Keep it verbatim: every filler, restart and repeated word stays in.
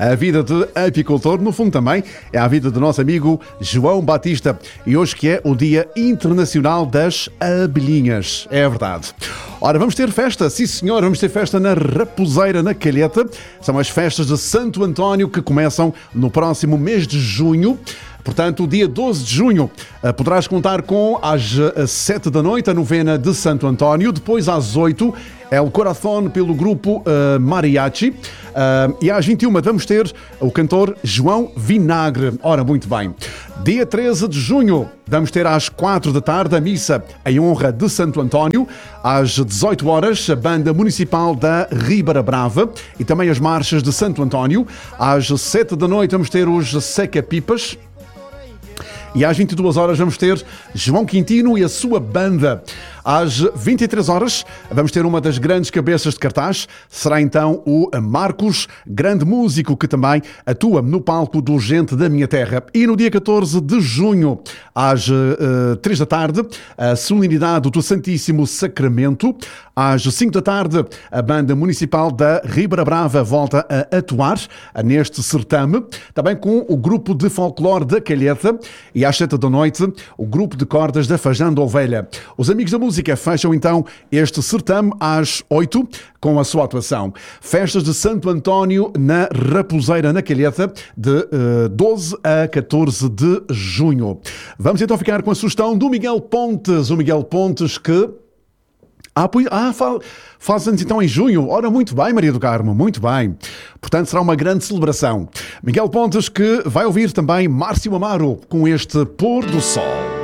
A vida de apicultor, no fundo também, é a vida do nosso amigo João Batista. E hoje que é o Dia Internacional das Abelhinhas. É verdade. Ora, vamos ter festa, sim senhor, vamos ter festa na Raposeira, na Calheta. São as festas de Santo António que começam no próximo mês de junho. Portanto, dia doze de junho, poderás contar com às sete da noite a novena de Santo António, depois às oito El Corazón pelo grupo uh, Mariachi uh, e às vinte e uma vamos ter o cantor João Vinagre. Ora, muito bem. Dia treze de junho vamos ter às quatro da tarde a missa em honra de Santo António. Às dezoito horas a banda municipal da Ribeira Brava e também as marchas de Santo António. Às sete da noite vamos ter os Seca Pipas. E às vinte e duas horas vamos ter João Quintino e a sua banda. Às vinte e três horas vamos ter uma das grandes cabeças de cartaz. Será então o Marcos, grande músico que também atua no palco do Gente da Minha Terra. E no dia catorze de junho, às uh, três da tarde, a solenidade do Santíssimo Sacramento. Às cinco da tarde, a banda municipal da Ribeira Brava volta a atuar neste certame, também com o grupo de folclore da Calheta. E às sete da noite, o grupo de cordas da Fajando Ovelha. Os amigos da música fecham então este certame às oito com a sua atuação. Festas de Santo António na Raposeira, na Calheta, de uh, doze a catorze de junho. Vamos então ficar com a sugestão do Miguel Pontes. O Miguel Pontes que... Ah, pois, ah faz anos então em junho. Ora, muito bem, Maria do Carmo, muito bem. Portanto, será uma grande celebração. Miguel Pontes que vai ouvir também Márcio Amaro com este Pôr do Sol.